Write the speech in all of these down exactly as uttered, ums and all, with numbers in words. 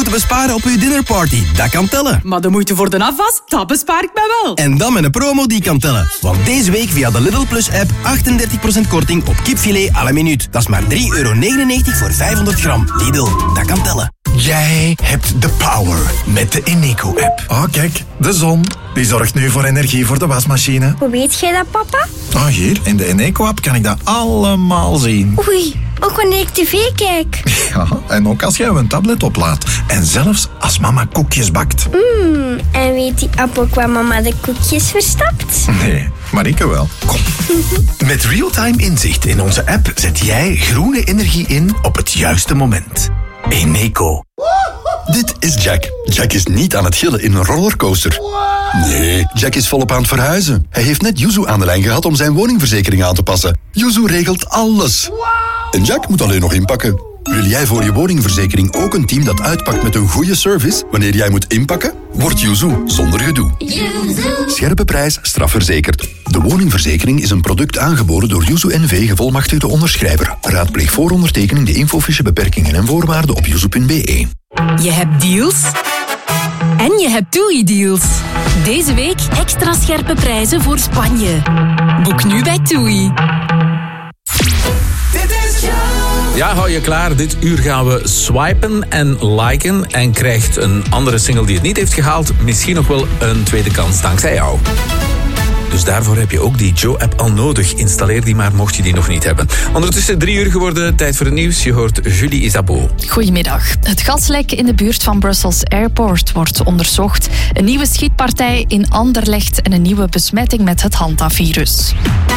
te besparen op uw dinnerparty. Dat kan tellen. Maar de moeite voor de afwas, dat bespaar ik mij wel. En dan met een promo die kan tellen. Want deze week via de Lidl Plus app achtendertig procent korting op kipfilet à la minuut. Dat is maar drie euro negenennegentig voor vijfhonderd gram. Lidl, dat kan tellen. Jij hebt de power met de Eneco-app. Oh, kijk, de zon. Die zorgt nu voor energie voor de wasmachine. Hoe weet jij dat, papa? Oh, hier, in de Eneco-app kan ik dat allemaal zien. Oei, ook wanneer ik tv kijk. Ja, en ook als jij een tablet oplaadt. En zelfs als mama koekjes bakt. Mmm, en weet die app ook waar mama de koekjes verstapt? Nee, maar ik wel. Kom. Met real-time inzicht in onze app zet jij groene energie in op het juiste moment. Eneco. Dit is Jack. Jack is niet aan het gillen in een rollercoaster. Nee, Jack is volop aan het verhuizen. Hij heeft net Yuzu aan de lijn gehad om zijn woningverzekering aan te passen. Yuzu regelt alles. En Jack moet alleen nog inpakken. Wil jij voor je woningverzekering ook een team dat uitpakt met een goede service wanneer jij moet inpakken? Word Yuzu zonder gedoe. Scherpe prijs, strafverzekerd. De woningverzekering is een product aangeboden door Yuzu N V gevolmachtigde onderschrijver. Raadpleeg voor ondertekening de infofiche beperkingen en voorwaarden op yuzu punt b e. Je hebt deals en je hebt TUI-deals. Deze week extra scherpe prijzen voor Spanje. Boek nu bij TUI. Ja, hou je klaar. Dit uur gaan we swipen en liken en krijgt een andere single die het niet heeft gehaald misschien nog wel een tweede kans dankzij jou. Dus daarvoor heb je ook die Joe-app al nodig. Installeer die maar, mocht je die nog niet hebben. Ondertussen drie uur geworden, tijd voor het nieuws. Je hoort Julie Isabeau. Goedemiddag. Het gaslek in de buurt van Brussels Airport wordt onderzocht. Een nieuwe schietpartij in Anderlecht en een nieuwe besmetting met het Hanta-virus.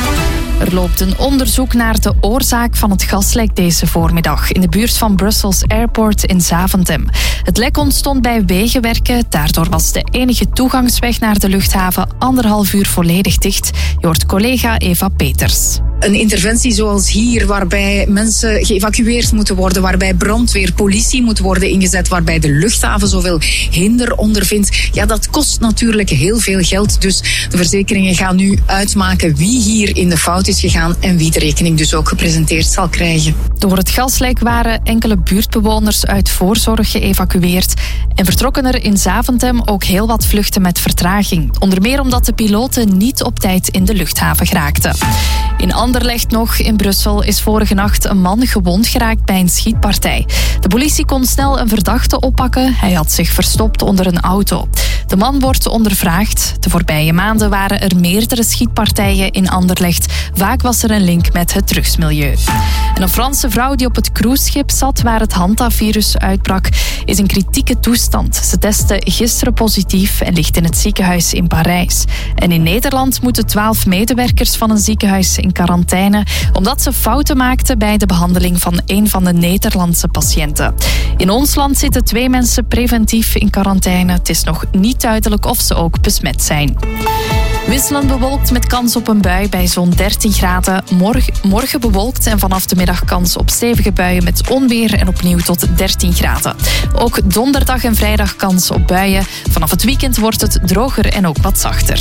Er loopt een onderzoek naar de oorzaak van het gaslek deze voormiddag in de buurt van Brussels Airport in Zaventem. Het lek ontstond bij wegenwerken. Daardoor was de enige toegangsweg naar de luchthaven anderhalf uur volledig dicht. Je hoort collega Eva Peters. Een interventie zoals hier, waarbij mensen geëvacueerd moeten worden, waarbij brandweer, politie moet worden ingezet, waarbij de luchthaven zoveel hinder ondervindt, ja, dat kost natuurlijk heel veel geld. Dus de verzekeringen gaan nu uitmaken wie hier in de fout is gegaan en wie de rekening dus ook gepresenteerd zal krijgen. Door het gaslek waren enkele buurtbewoners uit voorzorg geëvacueerd en vertrokken er in Zaventem ook heel wat vluchten met vertraging. Onder meer omdat de piloten niet op tijd in de luchthaven geraakten. In Anderlecht nog, in Brussel, is vorige nacht een man gewond geraakt bij een schietpartij. De politie kon snel een verdachte oppakken. Hij had zich verstopt onder een auto. De man wordt ondervraagd. De voorbije maanden waren er meerdere schietpartijen in Anderlecht. Vaak was er een link met het drugsmilieu. En een Franse vrouw die op het cruiseschip zat waar het Hanta-virus uitbrak, is in kritieke toestand. Ze testte gisteren positief en ligt in het ziekenhuis in Parijs. En in Nederland moeten twaalf medewerkers van een ziekenhuis in quarantaine omdat ze fouten maakten bij de behandeling van een van de Nederlandse patiënten. In ons land zitten twee mensen preventief in quarantaine. Het is nog niet duidelijk of ze ook besmet zijn. Wisselend bewolkt met kans op een bui bij zo'n dertien graden. Morgen, morgen bewolkt en vanaf de middag kans op stevige buien met onweer en opnieuw tot dertien graden. Ook donderdag en vrijdag kans op buien. Vanaf het weekend wordt het droger en ook wat zachter.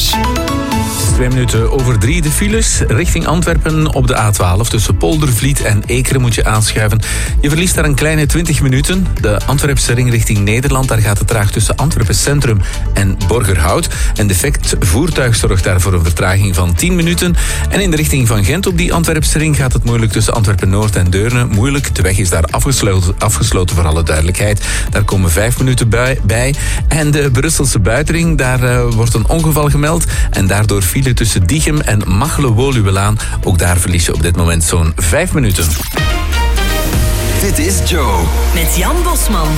Twee minuten over drie de files. Richting Antwerpen op de A twaalf. Tussen Poldervliet en Ekeren moet je aanschuiven. Je verliest daar een kleine twintig minuten. De Antwerpse ring richting Nederland. Daar gaat het traag tussen Antwerpen Centrum en Borgerhout. Een defect voertuig zorgt daar voor een vertraging van tien minuten. En in de richting van Gent op die Antwerpse ring gaat het moeilijk tussen Antwerpen Noord en Deurne. Moeilijk, de weg is daar afgesloten, afgesloten voor alle duidelijkheid. Daar komen vijf minuten bij. En de Brusselse buitenring, daar uh, wordt een ongeval gemeld. En daardoor file tussen Diegem en Machelen-Woluwelaan. Ook daar verlies je op dit moment zo'n vijf minuten. Dit is Joe. Met Jan Bosman.